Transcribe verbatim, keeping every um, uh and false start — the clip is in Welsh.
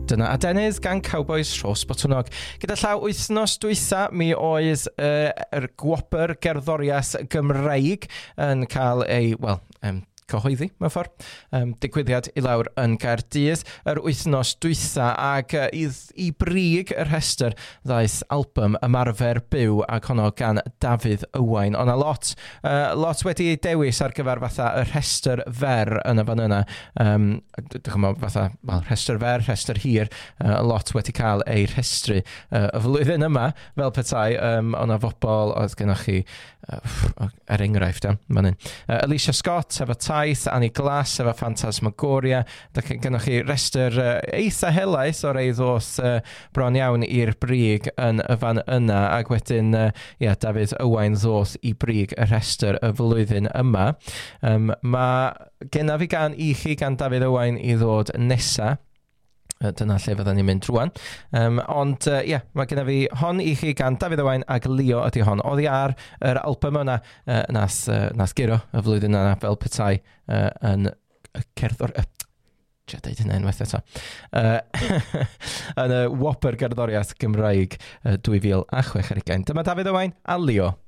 Dyna adenydd gan Cowboys Rhos Botwnog. Gyda llaw wythnos dwytha, mi oedd yr uh, gwobr gerddoriaeth Gymreig yn cael ei, wel, um, cyhoeddi, mewn ffordd, um, digwyddiad i lawr yn Gaerdydd yr wythnos dwytha ac uh, i, i brig yr rhestr ddaeth album Ymarfer Byw ac honno gan Dafydd Owain. O'na lot, uh, lot wedi dewis ar gyfer fatha y rhestr fer yn y fan yna. Um, Dych chi'n meddwl fatha, wel, rhestr fer, rhestr hir, uh, lot wedi cael ei rhestru uh, y flwyddyn yma, fel petai, um, o'na fobl oedd gennych chi, uh, er enghraifft, ja, man hyn. Uh, Alicia Scott, efo Taith, Annie Glass, efo Phantasmagoria. Da gennych chi restr uh, eitha helaeth o'r eiddoth uh, bron iawn i'r brig yn y fan yna, ac wedyn, uh, yeah, Dafydd Owain ddoth i brig y restr y flwyddyn yma. Um, mae genna fi gan i chi gan Dafydd Owain i ddod nesa. Dyna lle fydden ni'n mynd rwan. Um, ond, ie, uh, yeah, mae genna fi hon i chi gan Dafydd Owain ac Leo ydy hon. Oddi ar yr album yna, uh, nath, uh, nath giro y flwyddyn yna fel petai uh, yn y cerddor... Uh, Tia deud hynna unwaith eto. Uh, yn y wobr gerddoriaeth Gymraeg uh, dwy fil a chwech ar ugain. Dyma Dafydd Owain a Leo.